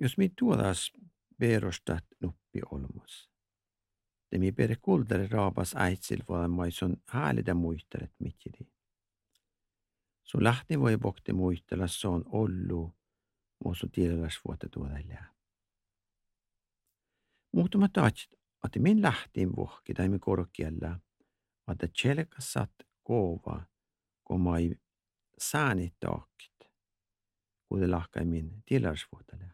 Jos mi tuodas perustat nuppi olmus. Te mi pere kuldere raabas äitsil voi sun häälitä muistelet mitjidi. Sun lähti voi bokti muistella se on ollu, muusu tiedeläs vuotta tuodella. Muhtuma taatsit, että min lähtiin vuohki tai mi korkiella, että tjelkassat kova, kun mai saani taakit, kuten lahkai min tiedeläs vuotella.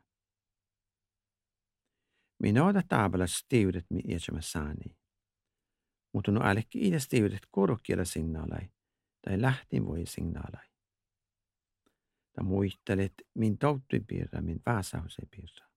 Minä oda taabella stiudet mi iätsämä saani. Mutta no älekki itse stiudet korkiella signaalai, tai lähtiin voi signaalai. Ta muistelet min tautui piirra, min väsähusei piirra.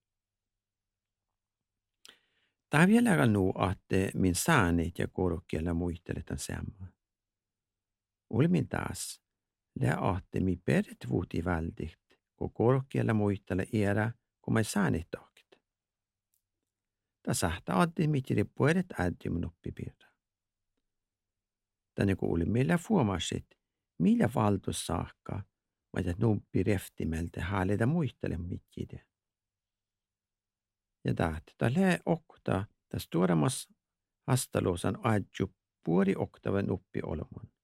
Tämä vielä nu, että min saanit ja korokkiella muisteletan samma. Ulmin taas, että mi peret vuoti väldigt, kun korokkiella muistele era, kun mä saanit taakit. Ta sahta addi mitiri puolet addi mun oppipiirra. Tänne kun ulmilla fuomasit, millä valtus saakka, vaikka numpi reftimeltä haalida muistele mitjide. Ja tälle okta tässä tuoremas hastaluosan adju puoli oktavan uppi olmun.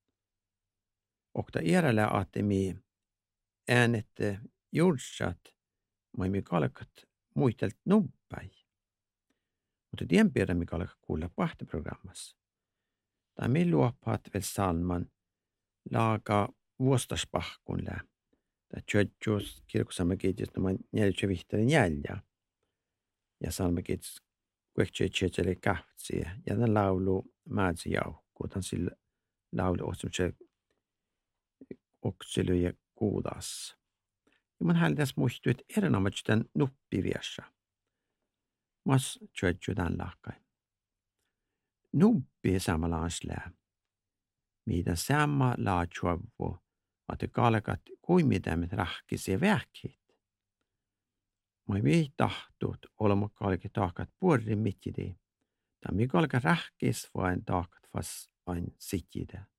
Okta iärällä aatemi äänette julsat, maimi kalkat muistelt numpai. Mutta tien piirrä mikä alkaa kuulla pahtiprogrammassa. Tai mi luopaat vel salman laaga vuostaspahkun lää. Tai tjötjuus kirkusamme kiitos noin jäljitsä vihterin jäljä. Ja salme kiitos kuektseitselle kahtsia. Ja tämän laulu määtsi jaukku. Tämän sillä laulu otsumse okselu ja kuudas. Ja mun hälitäs muistuu, että erinomaisesti tämän nuppiviessä. Mas tjötju tämän lahkai. Nuppi samalla anslää. Mitä sama laatjuavu, että kalkat kuimitämät rahkisia vähkit. Mä ei tahtut olema kalki taakat puorin mitjidi. Tai mi kalka rahkis vain taakat vas vain sitjide.